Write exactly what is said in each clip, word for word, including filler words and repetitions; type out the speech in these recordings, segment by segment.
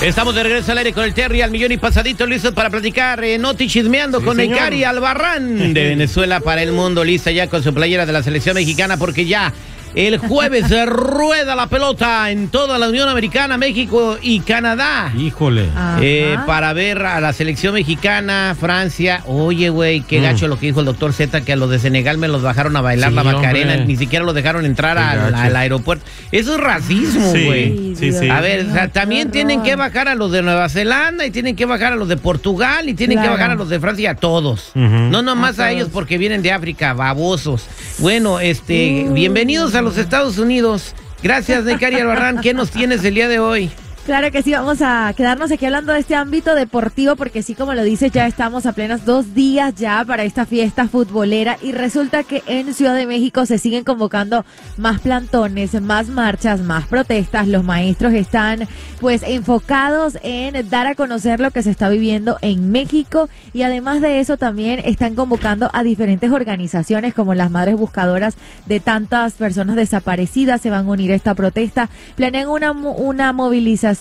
Estamos de regreso al aire con el Terry al millón y pasadito, listos para platicar, eh, Noti chismeando sí, con señor. Neikari Albarrán de Venezuela para el mundo, lista ya con su playera de la selección mexicana porque ya el jueves se rueda la pelota en toda la Unión Americana, México y Canadá. Híjole. Eh, para ver a la selección mexicana, Francia. Oye, güey, qué mm. gacho lo que dijo el doctor Z, que a los de Senegal me los bajaron a bailar sí, la Macarena, hombre. Ni siquiera los dejaron entrar al, al aeropuerto. Eso es racismo, güey. Sí, sí, sí. A ver, o sea, también tienen que bajar a los de Nueva Zelanda y tienen que bajar a los de Portugal y tienen claro. que bajar a los de Francia, a todos. Uh-huh. No nomás a, a ellos porque vienen de África, babosos. Bueno, este, uh. bienvenidos a los Estados Unidos. Gracias, Neikari Albarrán. ¿Qué nos tienes el día de hoy? Claro que sí, vamos a quedarnos aquí hablando de este ámbito deportivo porque sí, como lo dices, ya estamos apenas dos días ya para esta fiesta futbolera y resulta que en Ciudad de México se siguen convocando más plantones, más marchas, más protestas. Los maestros están pues enfocados en dar a conocer lo que se está viviendo en México y además de eso también están convocando a diferentes organizaciones como las Madres Buscadoras de tantas personas desaparecidas. Se van a unir a esta protesta, planean una, una movilización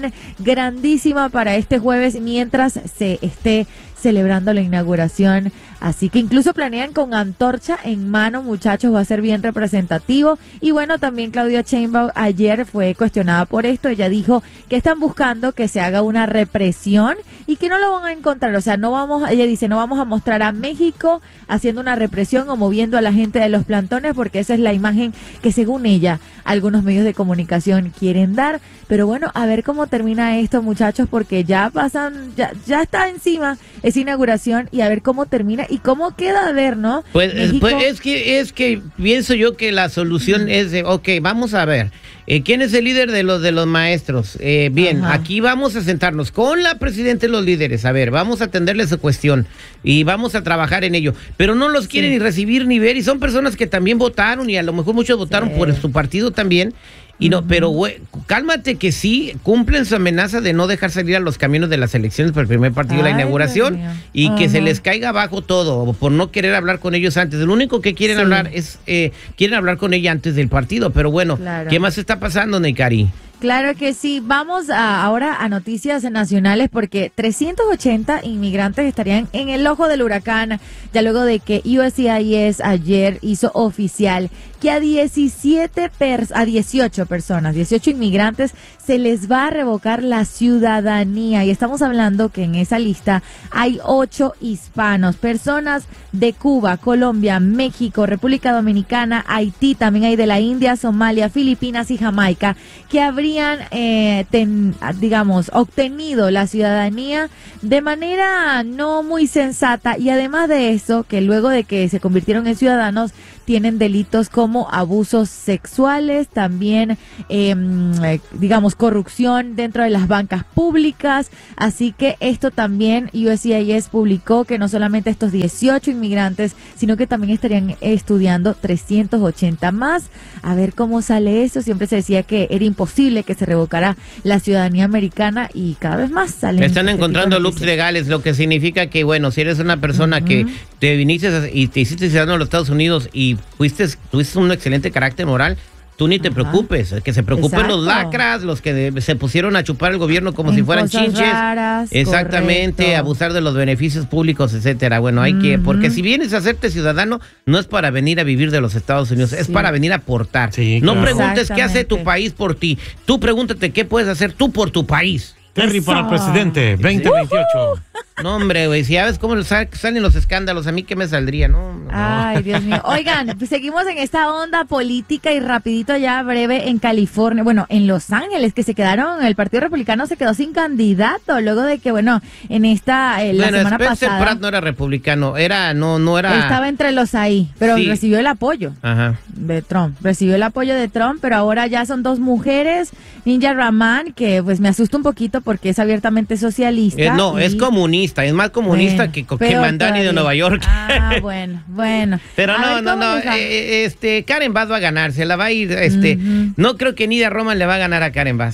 grandísima para este jueves mientras se esté celebrando la inauguración, así que incluso planean con antorcha en mano, muchachos, va a ser bien representativo. Y bueno, también Claudia Sheinbaum ayer fue cuestionada por esto, ella dijo que están buscando que se haga una represión y que no lo van a encontrar, o sea, no vamos, ella dice, no vamos a mostrar a México haciendo una represión o moviendo a la gente de los plantones, porque esa es la imagen que según ella algunos medios de comunicación quieren dar, pero bueno, a ver cómo termina esto, muchachos, porque ya pasan, ya, ya está encima esa inauguración y a ver cómo termina y cómo queda a ver, ¿no? Pues, pues es que es que pienso yo que la solución mm. es de, ok, vamos a ver, eh, ¿quién es el líder de los de los maestros? Eh, bien, Ajá. aquí vamos a sentarnos con la presidenta y los líderes, a ver, vamos a atenderle su cuestión y vamos a trabajar en ello, pero no los quieren sí. ni recibir ni ver y son personas que también votaron y a lo mejor muchos votaron sí. por su partido también. Y no, pero güey, cálmate que sí cumplen su amenaza de no dejar salir a los camiones de las elecciones por el primer partido de la inauguración y uh-huh. que se les caiga abajo todo por no querer hablar con ellos antes. Lo único que quieren sí. hablar es eh, quieren hablar con ella antes del partido, pero bueno, claro. ¿qué más está pasando, Neikari? Claro que sí. Vamos a, ahora a noticias nacionales porque trescientos ochenta inmigrantes estarían en el ojo del huracán ya luego de que U S C I S ayer hizo oficial que a diecisiete pers- a dieciocho personas, dieciocho inmigrantes se les va a revocar la ciudadanía y estamos hablando que en esa lista hay ocho hispanos, personas de Cuba, Colombia, México, República Dominicana, Haití, también hay de la India, Somalia, Filipinas y Jamaica que habrían Eh, ten, digamos, obtenido la ciudadanía de manera no muy sensata y además de eso, que luego de que se convirtieron en ciudadanos, tienen delitos como abusos sexuales, también, eh, digamos, corrupción dentro de las bancas públicas, así que esto también U S C I S publicó que no solamente estos dieciocho inmigrantes, sino que también estarían estudiando trescientos ochenta más, a ver cómo sale eso. Siempre se decía que era imposible que se revocara la ciudadanía americana y cada vez más salen. Están este encontrando loops legales, lo que significa que, bueno, si eres una persona uh-huh. que te viniste y te hiciste ciudadano de los Estados Unidos y fuiste, tuviste un excelente carácter moral, tú ni te Ajá. preocupes, que se preocupen Exacto. los lacras, los que de, se pusieron a chupar el gobierno como en si fueran chinches, raras, exactamente, correcto. Abusar de los beneficios públicos, etcétera. Bueno, hay uh-huh. que, porque si vienes a hacerte ciudadano, no es para venir a vivir de los Estados Unidos, sí. es para venir a aportar. Sí, claro. No preguntes qué hace tu país por ti, tú pregúntate qué puedes hacer tú por tu país. Terry Eso. Para presidente, veinte veintiocho. No, hombre, güey, si ya ves cómo salen los escándalos, a mí qué me saldría, ¿no? no. Ay, Dios mío. Oigan, pues seguimos en esta onda política y rapidito ya breve en California, bueno, en Los Ángeles, que se quedaron, el Partido Republicano se quedó sin candidato, luego de que, bueno, en esta, eh, la bueno, semana Spencer pasada. Pratt no era republicano, era, no, no era. Estaba entre los ahí, pero sí. recibió el apoyo Ajá. de Trump, recibió el apoyo de Trump, pero ahora ya son dos mujeres, Ninja Raman, que pues me asusta un poquito porque es abiertamente socialista. Eh, no, y... es comunista, es más comunista bueno, que, que Mandani de Nueva York. Ah, bueno, bueno. Pero no, no, no, eh, este, Karen Bass va a ganar, se la va a ir, este, uh-huh. no creo que Nidia Roman le va a ganar a Karen Bass.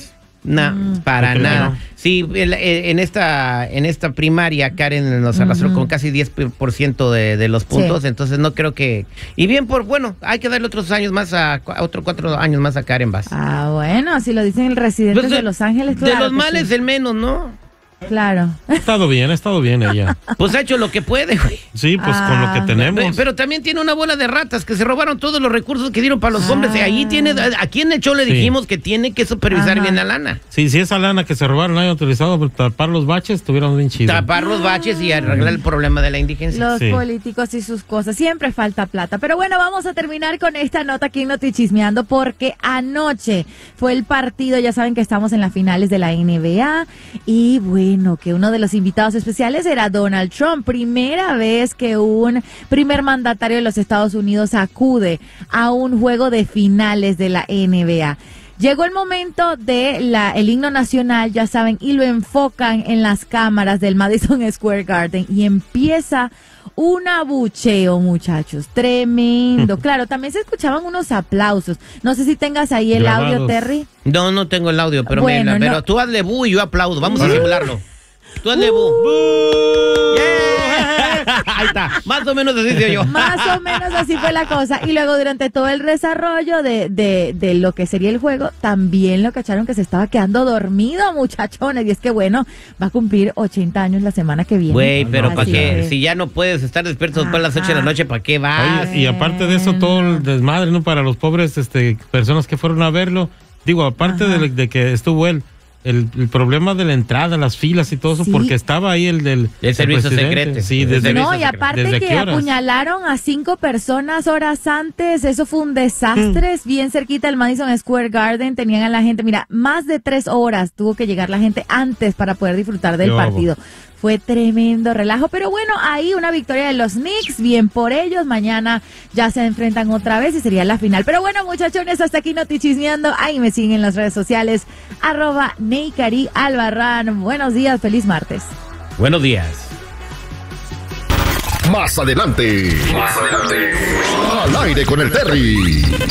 No, mm. para Porque nada. No. Sí, en esta en esta primaria Karen nos arrastró uh-huh. con casi diez por ciento de, de los puntos, sí. entonces no creo que... Y bien, por bueno, hay que darle otros años más, a otros cuatro años más a Karen Bass. Ah, bueno, así lo dicen el residente pues de, de Los Ángeles. Claro de los males sí. el menos, ¿no? Claro. Ha estado bien, ha estado bien ella. Pues ha hecho lo que puede, güey. Sí, pues ah. con lo que tenemos. Pero, pero también tiene una bola de ratas que se robaron todos los recursos que dieron para los ah. hombres. Y ahí tiene, aquí en el show le sí. dijimos que tiene que supervisar Ajá. bien la lana. Sí, si esa lana que se robaron la hayan utilizado para tapar los baches, estuviéramos bien chidos. Tapar los baches y arreglar el problema de la indigencia. Los sí. políticos y sus cosas. Siempre falta plata. Pero bueno, vamos a terminar con esta nota aquí en Notichismeando porque anoche fue el partido. Ya saben que estamos en las finales de la N B A. Y bueno, que uno de los invitados especiales era Donald Trump. Primera vez que un primer mandatario de los Estados Unidos acude a un juego de finales de la N B A. Llegó el momento de la el himno nacional, ya saben, y lo enfocan en las cámaras del Madison Square Garden y empieza un abucheo, muchachos, tremendo. Claro, también se escuchaban unos aplausos. No sé si tengas ahí el Grabados. audio, Terry. No, no tengo el audio, pero, bueno, me, no. pero tú hazle bu y yo aplaudo. Vamos uh. a simularlo. Tú hazle bu. Uh. Yeah. Ahí está. Más o menos así soy yo. Más o menos así fue la cosa. Y luego durante todo el desarrollo de, de, de lo que sería el juego, también lo cacharon que se estaba quedando dormido, muchachones. Y es que bueno, va a cumplir ochenta años la semana que viene. Güey, pero ¿para qué? Si ya no puedes estar despierto después de las ocho de la noche, ¿para qué vas? Oye, y aparte de eso, todo el desmadre, ¿no? Para los pobres este, personas que fueron a verlo. Digo, aparte de, de que estuvo él. El, el problema de la entrada, las filas y todo eso, sí. porque estaba ahí el del el servicio secreto. Sí, desde no, y aparte que apuñalaron a cinco personas horas antes, eso fue un desastre, mm. bien cerquita del Madison Square Garden, tenían a la gente, mira, más de tres horas tuvo que llegar la gente antes para poder disfrutar del Yo, partido. Bo. Fue tremendo relajo, pero bueno, ahí una victoria de los Knicks, bien por ellos, mañana ya se enfrentan otra vez y sería la final. Pero bueno, muchachones, hasta aquí Notichismeando, ahí me siguen en las redes sociales, arroba Neikari Albarrán. Buenos días, feliz martes. Buenos días. Más adelante, más adelante, al aire con el Terry.